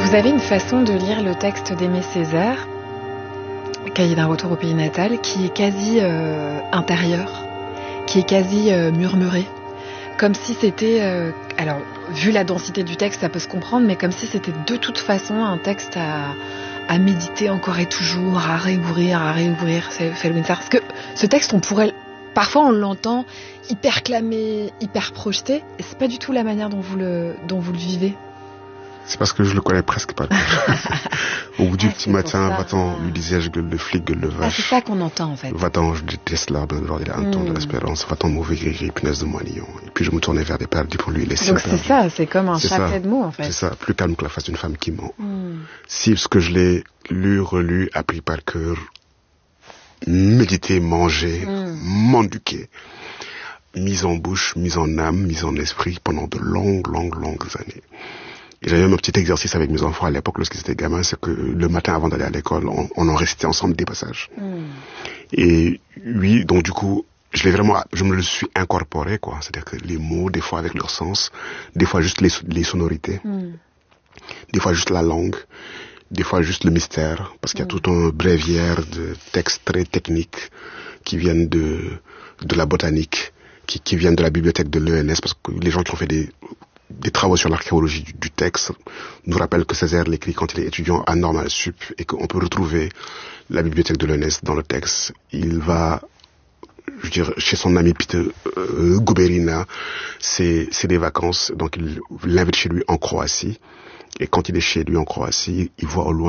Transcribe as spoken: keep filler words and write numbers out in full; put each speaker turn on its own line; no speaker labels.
Vous avez une façon de lire le texte d'Aimé Césaire, Cahier d'un retour au pays natal, qui est quasi euh, intérieur, qui est quasi euh, murmuré, comme si c'était, euh, alors vu la densité du texte ça peut se comprendre, mais comme si c'était de toute façon un texte à, à méditer encore et toujours, à réouvrir, à réouvrir, c'est Felwinsar. Parce que ce texte on pourrait, parfois on l'entend hyper clamé, hyper projeté, et c'est pas du tout la manière dont vous le, dont vous le vivez.
C'est parce que je le connais presque pas. Au bout du ah, petit matin, va-t'en, lui disais-je, gueule de flic, gueule de vache.
Ah, c'est ça qu'on entend, en fait.
Va-t'en, je déteste l'arbre, le il a un ton mm. de l'espérance. Va-t'en, mauvais gris-gris, punaise de moignon. Et puis je me tournais vers des perdus pour lui laisser.
Donc c'est ça, c'est comme un chapelet de mots, en fait.
C'est ça, plus calme que la face d'une femme qui ment. Mm. Si ce que je l'ai lu, relu, appris par cœur, médité, mangé, mm. m'enduqué, mise en bouche, mise en âme, mise en esprit pendant de longues, longues, longues années. Et j'avais même un petit exercice avec mes enfants à l'époque lorsqu'ils étaient gamins, c'est que le matin avant d'aller à l'école, on, on en récitait ensemble des passages. Mm. Et oui, donc du coup, je l'ai vraiment, je me le suis incorporé, quoi. C'est-à-dire que les mots, des fois avec leur sens, des fois juste les, les sonorités, mm. des fois juste la langue, des fois juste le mystère, parce qu'il y a mm. tout un bréviaire de textes très techniques qui viennent de, de la botanique, qui, qui viennent de la bibliothèque de l'E N S, parce que les gens qui ont fait des des travaux sur l'archéologie du, du texte nous rappellent que Césaire l'écrit quand il est étudiant à Normal Sup et qu'on peut retrouver la bibliothèque de l'E N S dans le texte. Il va, je veux dire, chez son ami Peter euh, Guberina, c'est, c'est des vacances, donc il l'invite chez lui en Croatie. Et quand il est chez lui en Croatie, il voit au loin